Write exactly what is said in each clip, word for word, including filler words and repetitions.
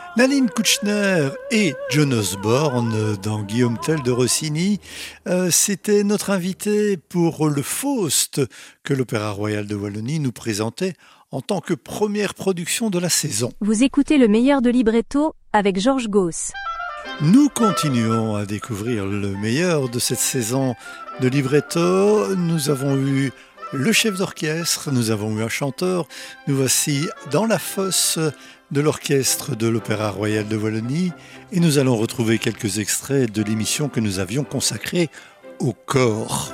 Nadine Kouchner et John Osborne dans Guillaume Tell de Rossini, euh, c'était notre invité pour le Faust que l'Opéra Royal de Wallonie nous présentait en tant que première production de la saison. Vous écoutez le meilleur de libretto avec Georges Gauss. Nous continuons à découvrir le meilleur de cette saison de libretto. Nous avons eu le chef d'orchestre, nous avons eu un chanteur. Nous voici dans la fosse de l'orchestre de l'Opéra Royal de Wallonie et nous allons retrouver quelques extraits de l'émission que nous avions consacrée au corps.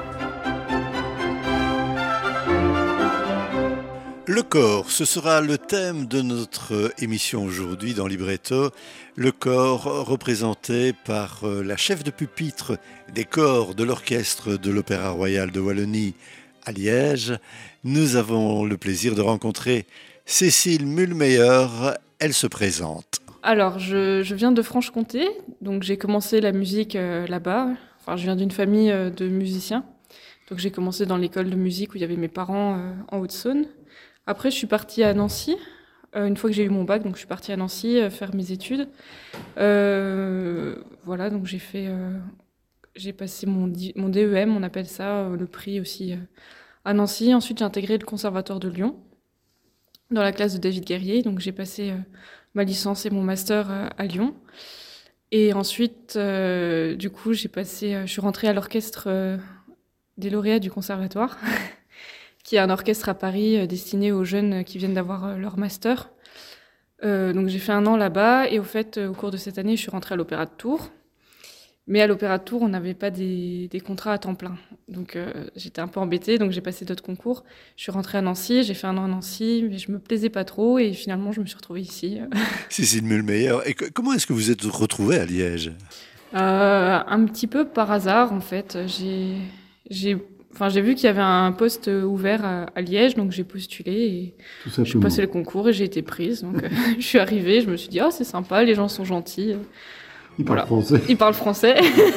Le corps, ce sera le thème de notre émission aujourd'hui dans Libretto. Le corps représenté par la chef de pupitre des corps de l'orchestre de l'Opéra Royal de Wallonie à Liège. Nous avons le plaisir de rencontrer Cécile Mulmeyer. Elle se présente. Alors, je, je viens de Franche-Comté, donc j'ai commencé la musique euh, là-bas. Enfin, je viens d'une famille euh, de musiciens. Donc j'ai commencé dans l'école de musique où il y avait mes parents euh, en Haute-Saône. Après, je suis partie à Nancy, euh, une fois que j'ai eu mon bac, donc je suis partie à Nancy euh, faire mes études. Euh, voilà, donc j'ai fait, euh, j'ai passé mon, mon D E M, on appelle ça, euh, le prix aussi euh, à Nancy. Ensuite, j'ai intégré le Conservatoire de Lyon, dans la classe de David Guerrier. Donc j'ai passé euh, ma licence et mon master euh, à Lyon. Et ensuite, euh, du coup, j'ai passé, euh, je suis rentrée à l'orchestre euh, des lauréats du Conservatoire. Qui est un orchestre à Paris euh, destiné aux jeunes qui viennent d'avoir euh, leur master. Euh, donc j'ai fait un an là-bas et au fait, euh, au cours de cette année, je suis rentrée à l'Opéra de Tours. Mais à l'Opéra de Tours, on n'avait pas des, des contrats à temps plein. Donc euh, j'étais un peu embêtée, donc j'ai passé d'autres concours. Je suis rentrée à Nancy, j'ai fait un an à Nancy, mais je me plaisais pas trop et finalement je me suis retrouvée ici. Cécile Mulmeyer, et que, comment est-ce que vous êtes retrouvée à Liège ? euh, Un petit peu par hasard en fait. J'ai... j'ai Enfin, j'ai vu qu'il y avait un poste ouvert à, à Liège, donc j'ai postulé et j'ai passé le concours et j'ai été prise. Donc, euh, je suis arrivée, je me suis dit, oh, c'est sympa, les gens sont gentils. Ils parlent voilà. français. Ils parlent français.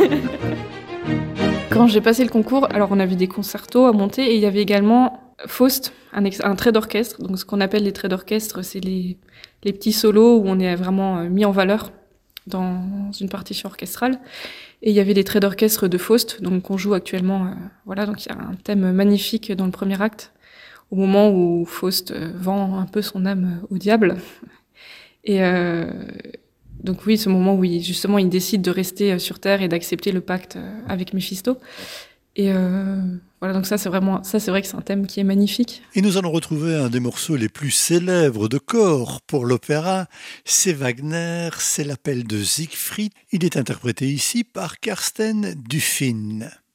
Quand j'ai passé le concours, alors on avait des concertos à monter et il y avait également Faust, un, ex- un trait d'orchestre. Donc, ce qu'on appelle les traits d'orchestre, c'est les, les petits solos où on est vraiment mis en valeur dans une partition orchestrale. Et il y avait les traits d'orchestre de Faust, donc qu'on joue actuellement. Euh, voilà, donc il y a un thème magnifique dans le premier acte, au moment où Faust euh, vend un peu son âme au diable. Et euh, donc oui, ce moment où il, justement il décide de rester sur Terre et d'accepter le pacte avec Méphisto. Et euh, voilà, donc ça c'est vraiment, ça c'est vrai que c'est un thème qui est magnifique. Et nous allons retrouver un des morceaux les plus célèbres de corps pour l'opéra. C'est Wagner, c'est l'appel de Siegfried. Il est interprété ici par Karsten Dufin.